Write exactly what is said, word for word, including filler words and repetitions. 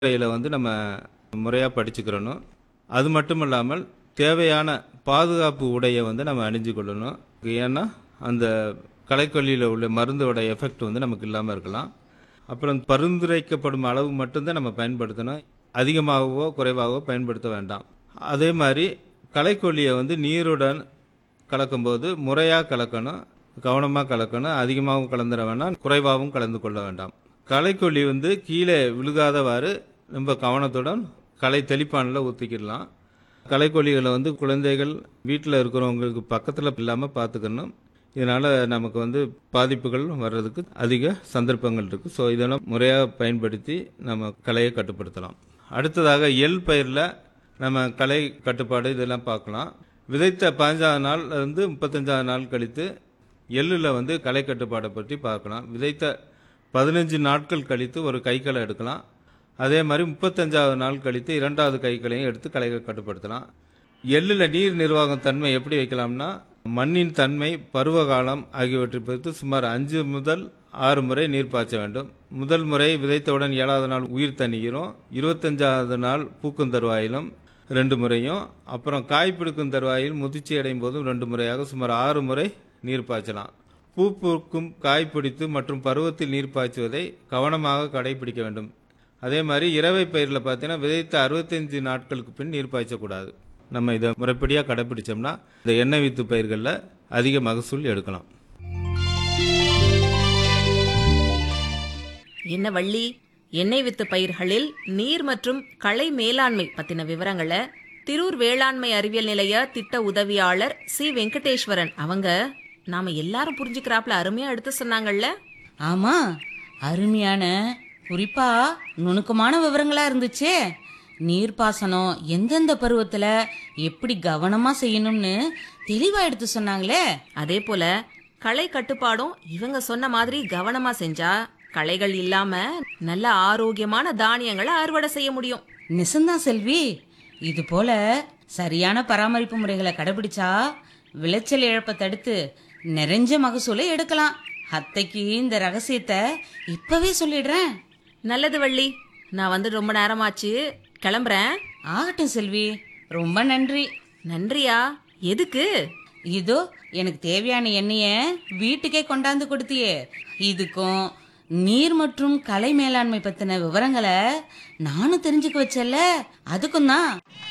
முறையில் வந்து நம்ம முறையாக படிச்சுக்கிறணும். அது மட்டும் இல்லாமல் தேவையான பாதுகாப்பு உடையை வந்து நம்ம அணிஞ்சு கொள்ளணும். ஏன்னா அந்த களைக்கொல்லியில் உள்ள மருந்தோட எஃபெக்ட் வந்து நமக்கு இல்லாமல் இருக்கலாம். அப்புறம் பரிந்துரைக்கப்படும் அளவு மட்டும்தான் நம்ம பயன்படுத்தணும். அதிகமாகவோ குறைவாகவோ பயன்படுத்த வேண்டாம். அதே மாதிரி களைக்கொல்லியை வந்து நீருடன் கலக்கும்போது முறையாக கலக்கணும், கவனமாக கலக்கணும். அதிகமாகவும் கலந்துட வேண்டாம், குறைவாகவும் கலந்து கொள்ள வேண்டாம். களைக்கொல்லி வந்து கீழே விழுகாதவாறு ரொம்ப கவனத்துடன் களை தெளிப்பானில் ஊற்றிக்கிடலாம். களைக்கொல்லிகளை வந்து குழந்தைகள் வீட்டில் இருக்கிறவங்களுக்கு பக்கத்தில் இல்லாமல் பார்த்துக்கணும். இதனால் நமக்கு வந்து பாதிப்புகள் வர்றதுக்கு அதிக சந்தர்ப்பங்கள் இருக்குது. ஸோ இதெல்லாம் முறையாக பயன்படுத்தி நம்ம களையை கட்டுப்படுத்தலாம். அடுத்ததாக எள் பயிரில் நம்ம களை கட்டுப்பாடு இதெல்லாம் பார்க்கலாம். விதைத்த பதினஞ்சாவது நாள் இருந்து முப்பத்தஞ்சாவது நாள் கழித்து எள்ளில் வந்து களை கட்டுப்பாடை பற்றி பார்க்கலாம். விதைத்த பதினஞ்சு நாட்கள் கழித்து ஒரு கைக்களை எடுக்கலாம். அதே மாதிரி முப்பத்தஞ்சாவது நாள் கழித்து இரண்டாவது கைக்களையும் எடுத்து களைகளை கட்டுப்படுத்தலாம். எள்ளில் நீர் நிர்வாகம் தன்மை எப்படி வைக்கலாம்னா, மண்ணின் தன்மை, பருவகாலம் ஆகியவற்றை பொறுத்து சுமார் அஞ்சு முதல் ஆறு முறை நீர் பாய்ச்ச வேண்டும். முதல் முறை விதைத்தவுடன் ஏழாவது நாள் உயிர் தண்ணீரும், இருபத்தஞ்சாவது நாள் பூக்கும் தருவாயிலும் ரெண்டு முறையும், அப்புறம் காய் பிடிக்கும் தருவாயில் முதிர்ச்சி அடையும் போதும் ரெண்டு முறையாக சுமார் ஆறு முறை நீர் பாய்ச்சலாம். பூ பூக்கும், காய் பிடித்து மற்றும் பருவத்தில் நீர் பாய்ச்சுவதை கவனமாக கடைபிடிக்க வேண்டும். அதே மாதிரி இரவை பயிரில் பார்த்தீங்கன்னா விதைத்த அறுபத்தஞ்சு நாட்களுக்கு பின் நீர் பாய்ச்சக்கூடாது. நம்ம இதை முறைப்படியாக கடைபிடிச்சோம்னா இந்த எண்ணெய் வித்து பயிர்களில் அதிக மகசூல் எடுக்கலாம். என்ன வள்ளி, எண்ணெய் வித்து பயிர்களில் நீர் மற்றும் களை மேலாண்மை பத்தின விவரங்களை திரூர் வேளாண்மை அறிவியல் நிலைய திட்ட உதவியாளர் சி வெங்கடேஸ்வரன் அவங்க நாம எல்லாரும் புரிஞ்சுக்கிறாப்ல அருமையா எடுத்து சொன்னாங்கல்ல. ஆமா, அருமையான குறிப்பா நுணுக்கமான விவரங்களா இருந்துச்சே. நீர்ப்பாசனம் எந்தெந்த பருவத்துல எப்படி கவனமா செய்யணும்னு தெளிவா எடுத்து சொன்னாங்களே. அதே போல களை கட்டுப்பாடும் இவங்க சொன்ன மாதிரி கவனமா செஞ்சா களைகள் இல்லாம நல்ல ஆரோக்கியமான தானியங்களை அறுவடை செய்ய முடியும். நிசந்தான் செல்வி, இது போல சரியான பராமரிப்பு முறைகளை கடைபிடிச்சா விளைச்சல் இழப்பை தடுத்து நிறைஞ்ச மகசூலை எடுக்கலாம். அத்தைக்கு இந்த ரகசியத்தை இப்பவே சொல்லிடுறேன். நல்லது வள்ளி, நான் வந்து ரொம்ப நேரமாச்சு, கிளம்புறேன். ஆகட்டும் செல்வி, ரொம்ப நன்றி. நன்றியா? எதுக்கு? இதோ எனக்கு தேவையான எண்ணெய வீட்டுக்கே கொண்டாந்து கொடுத்தியே, இதுக்கும் நீர் மற்றும் கலை மேலாண்மை பத்தின விவரங்களை நானும் தெரிஞ்சுக்க வச்சல, அதுக்கும் தான்.